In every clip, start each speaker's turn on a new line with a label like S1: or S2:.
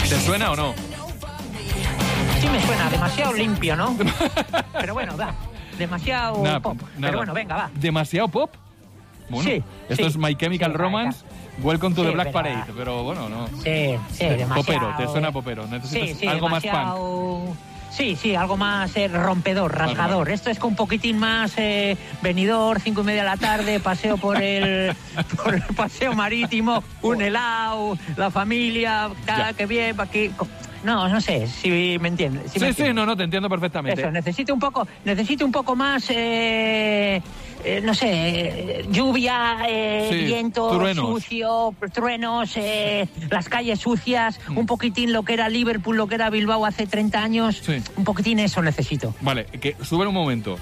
S1: ¿Te suena o no?
S2: Sí me suena, demasiado limpio, ¿no? Pero bueno, va, demasiado pop. Pero bueno, venga, va.
S1: ¿Demasiado pop? Bueno,
S2: sí.
S1: Esto es My Chemical Romance, Welcome to the Black Parade, pero bueno, no.
S2: Sí, demasiado.
S1: Popero, ¿te suena popero? ¿Necesitas algo
S2: demasiado...
S1: más punk?
S2: Sí, algo más rompedor, rasgador. Esto es con un poquitín más venidor, 5:30 de la tarde, paseo por el paseo marítimo, un helado, la familia, que bien, aquí... No sé si me entiendes.
S1: Sí, no, te entiendo perfectamente.
S2: Eso, necesito un poco más, no sé, lluvia, viento,
S1: truenos.
S2: sucio, truenos, las calles sucias, un poquitín lo que era Liverpool, lo que era Bilbao hace 30 años, un poquitín eso necesito.
S1: Vale, que sube un momento.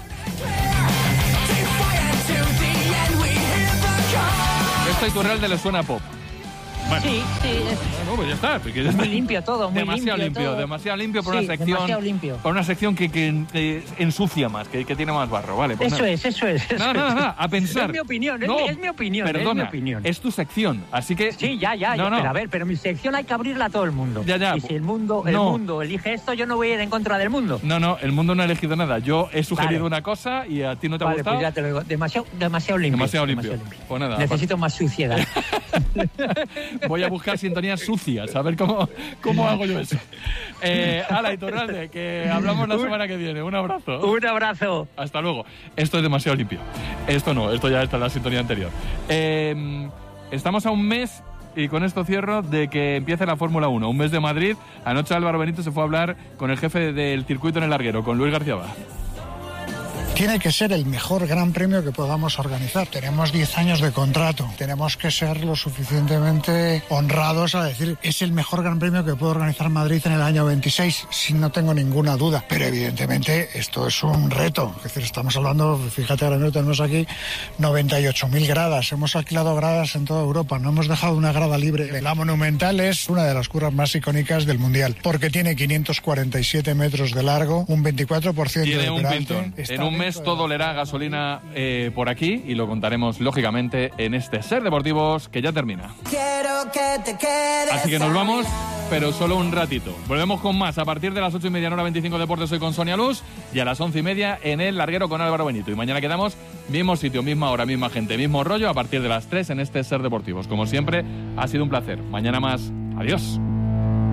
S1: Esto a Iturralde le suena pop. Bueno.
S2: Sí.
S1: No, pues ya está.
S2: Muy limpio todo, muy
S1: demasiado limpio. Demasiado limpio por una sección.
S2: Demasiado limpio.
S1: Por una sección que ensucia más, que tiene más barro, ¿vale? Pues
S2: eso es.
S1: Nada, a pensar.
S2: Es mi opinión, es mi opinión.
S1: Perdona,
S2: es mi opinión.
S1: Es tu sección, así que...
S2: Sí, ya. Pero mi sección hay que abrirla a todo el mundo.
S1: Ya.
S2: Y si el mundo elige esto, yo no voy a ir en contra del mundo.
S1: No, el mundo no ha elegido nada. Yo he sugerido una cosa y a ti no te ha gustado.
S2: Pues ya te lo digo. Demasiado limpio.
S1: Demasiado limpio. Pues nada.
S2: Necesito más suciedad.
S1: Voy a buscar sintonías sucias, a ver cómo hago yo eso. Hala, Iturralde, que hablamos la semana que viene. Un abrazo.
S2: Un abrazo.
S1: Hasta luego. Esto es demasiado limpio. Esto no, esto ya está en la sintonía anterior. Estamos a un mes, y con esto cierro, de que empiece la Fórmula 1. Un mes de Madrid. Anoche Álvaro Benito se fue a hablar con el jefe del circuito en el larguero, con Luis García Bá.
S3: Tiene que ser el mejor gran premio que podamos organizar. Tenemos 10 años de contrato. Tenemos que ser lo suficientemente honrados a decir es el mejor gran premio que puede organizar Madrid en el año 26, si no tengo ninguna duda. Pero evidentemente esto es un reto. Es decir, estamos hablando, fíjate, ahora mismo tenemos aquí 98.000 gradas. Hemos alquilado gradas en toda Europa. No hemos dejado una grada libre. La Monumental es una de las curvas más icónicas del Mundial, porque tiene 547 metros de largo, un 24% de peralte.
S1: En un mes todo olerá gasolina por aquí y lo contaremos lógicamente en este Ser Deportivos que ya termina. Así que nos vamos, pero solo un ratito. Volvemos con más a partir de las 8:30 hora 25 Deportes hoy con Sonia Luz y a las 11:30 en el larguero con Álvaro Benito. Y mañana quedamos mismo sitio, misma hora, misma gente, mismo rollo a partir de las 3 en este Ser Deportivos. Como siempre, ha sido un placer. Mañana más. Adiós.